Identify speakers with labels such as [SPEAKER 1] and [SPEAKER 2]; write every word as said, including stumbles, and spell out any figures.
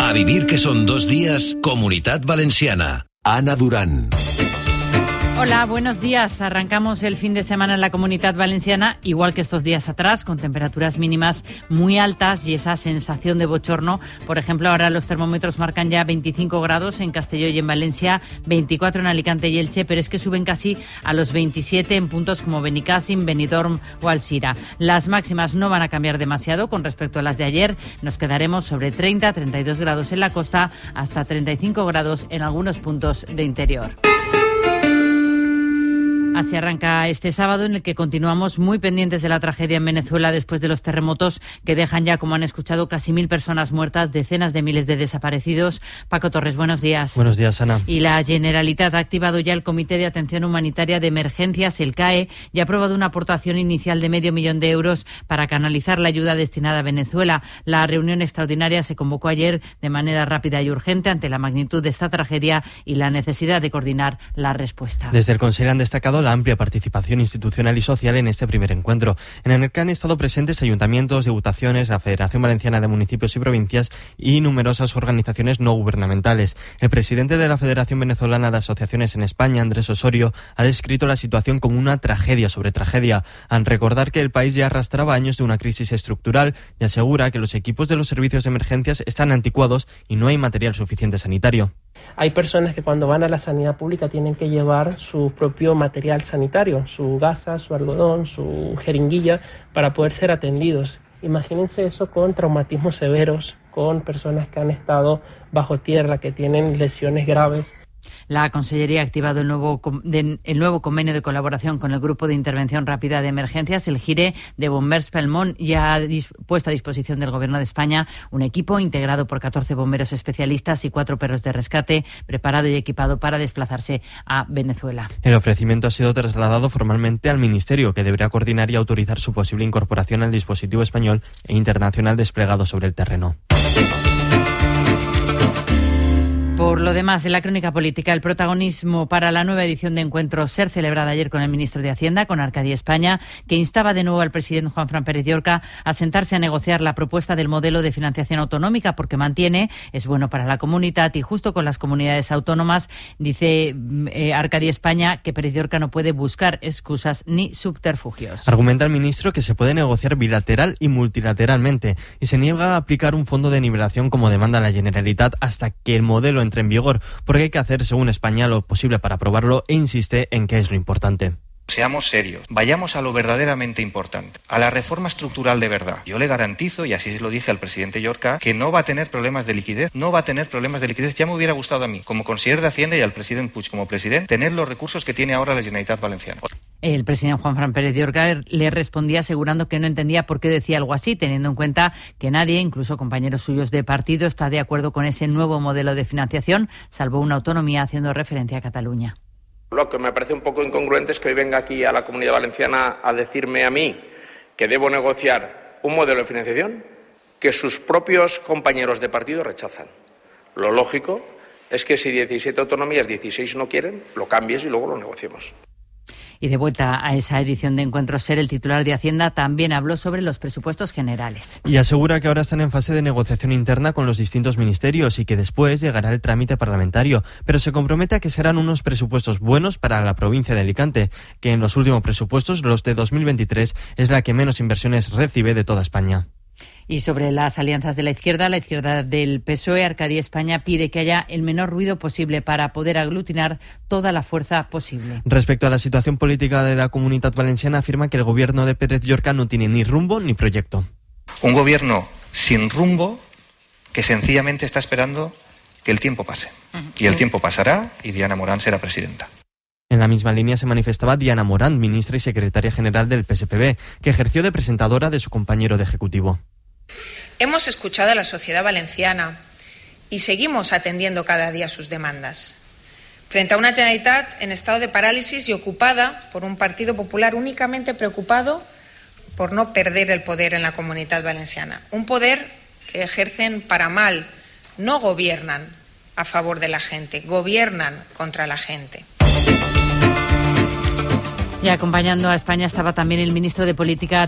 [SPEAKER 1] A vivir que son dos días, Comunitat Valenciana. Ana Durán.
[SPEAKER 2] Hola, buenos días. Arrancamos el fin de semana en la Comunitat Valenciana, igual que estos días atrás, con temperaturas mínimas muy altas y esa sensación de bochorno. Por ejemplo, ahora los termómetros marcan ya veinticinco grados en Castelló y en Valencia, veinticuatro en Alicante y Elche, pero es que suben casi a los veintisiete en puntos como Benicàssim, Benidorm o Alzira. Las máximas no van a cambiar demasiado con respecto a las de ayer. Nos quedaremos sobre treinta, treinta y dos grados en la costa, hasta treinta y cinco grados en algunos puntos de interior. Así arranca este sábado, en el que continuamos muy pendientes de la tragedia en Venezuela después de los terremotos que dejan ya, como han escuchado, casi mil personas muertas, decenas de miles de desaparecidos. Paco Torres, buenos días.
[SPEAKER 3] Buenos días, Ana.
[SPEAKER 2] Y la Generalitat ha activado ya el Comité de Atención Humanitaria de Emergencias, el C A E, y ha aprobado una aportación inicial de medio millón de euros para canalizar la ayuda destinada a Venezuela. La reunión extraordinaria se convocó ayer de manera rápida y urgente ante la magnitud de esta tragedia y la necesidad de coordinar la respuesta.
[SPEAKER 3] Desde el Consejo han destacado la amplia participación institucional y social en este primer encuentro, en el que han estado presentes ayuntamientos, diputaciones, la Federación Valenciana de Municipios y Provincias y numerosas organizaciones no gubernamentales. El presidente de la Federación Venezolana de Asociaciones en España, Andrés Osorio, ha descrito la situación como una tragedia sobre tragedia, al recordar que el país ya arrastraba años de una crisis estructural, y asegura que los equipos de los servicios de emergencias están anticuados y no hay material suficiente sanitario.
[SPEAKER 4] Hay personas que cuando van a la sanidad pública tienen que llevar su propio material sanitario, su gasa, su algodón, su jeringuilla, para poder ser atendidos. Imagínense eso con traumatismos severos, con personas que han estado bajo tierra, que tienen lesiones graves.
[SPEAKER 2] La Consellería ha activado el nuevo, el nuevo convenio de colaboración con el Grupo de Intervención Rápida de Emergencias, el GIRE de Bombers Pelmont, y ha puesto a disposición del Gobierno de España un equipo integrado por catorce bomberos especialistas y cuatro perros de rescate, preparado y equipado para desplazarse a Venezuela.
[SPEAKER 3] El ofrecimiento ha sido trasladado formalmente al Ministerio, que deberá coordinar y autorizar su posible incorporación al dispositivo español e internacional desplegado sobre el terreno.
[SPEAKER 2] Por lo demás, en la crónica política, el protagonismo para la nueva edición de Encuentro Ser, celebrada ayer con el ministro de Hacienda, con Arcadi España, que instaba de nuevo al presidente Juanfran Pérez Llorca a sentarse a negociar la propuesta del modelo de financiación autonómica, porque mantiene, es bueno para la comunidad y justo con las comunidades autónomas. Dice eh, Arcadi España que Pérez Llorca no puede buscar excusas ni subterfugios.
[SPEAKER 3] Argumenta el ministro que se puede negociar bilateral y multilateralmente, y se niega a aplicar un fondo de nivelación como demanda la Generalitat hasta que el modelo entre en vigor, porque hay que hacer, según España, lo posible para aprobarlo, e insiste en que es lo importante.
[SPEAKER 5] Seamos serios, vayamos a lo verdaderamente importante, a la reforma estructural de verdad. Yo le garantizo, y así lo dije al presidente Llorca, que no va a tener problemas de liquidez, no va a tener problemas de liquidez. Ya me hubiera gustado a mí, como consejero de Hacienda, y al presidente Puig como presidente, tener los recursos que tiene ahora la Generalitat Valenciana.
[SPEAKER 2] El presidente Juanfran Pérez Llorca le respondía asegurando que no entendía por qué decía algo así, teniendo en cuenta que nadie, incluso compañeros suyos de partido, está de acuerdo con ese nuevo modelo de financiación, salvo una autonomía, haciendo referencia a Cataluña.
[SPEAKER 6] Lo que me parece un poco incongruente es que hoy venga aquí a la Comunidad Valenciana a decirme a mí que debo negociar un modelo de financiación que sus propios compañeros de partido rechazan. Lo lógico es que si diecisiete autonomías, dieciséis no quieren, lo cambies y luego lo negociemos.
[SPEAKER 2] Y de vuelta a esa edición de Encuentro Ser, el titular de Hacienda también habló sobre los presupuestos generales.
[SPEAKER 3] Y asegura que ahora están en fase de negociación interna con los distintos ministerios y que después llegará el trámite parlamentario, pero se compromete a que serán unos presupuestos buenos para la provincia de Alicante, que en los últimos presupuestos, los de dos mil veintitrés, es la que menos inversiones recibe de toda España.
[SPEAKER 2] Y sobre las alianzas de la izquierda, la izquierda del P S O E, Arcadi España pide que haya el menor ruido posible para poder aglutinar toda la fuerza posible.
[SPEAKER 3] Respecto a la situación política de la Comunitat Valenciana, afirma que el gobierno de Pérez Llorca no tiene ni rumbo ni proyecto.
[SPEAKER 5] Un gobierno sin rumbo que sencillamente está esperando que el tiempo pase. Y el tiempo pasará y Diana Morán será presidenta.
[SPEAKER 3] En la misma línea se manifestaba Diana Morán, ministra y secretaria general del P S P B, que ejerció de presentadora de su compañero de ejecutivo.
[SPEAKER 7] Hemos escuchado a la sociedad valenciana y seguimos atendiendo cada día sus demandas. Frente a una Generalitat en estado de parálisis y ocupada por un Partido Popular únicamente preocupado por no perder el poder en la Comunitat Valenciana. Un poder que ejercen para mal, no gobiernan a favor de la gente, gobiernan contra la gente.
[SPEAKER 2] Y acompañando a España estaba también el ministro de Política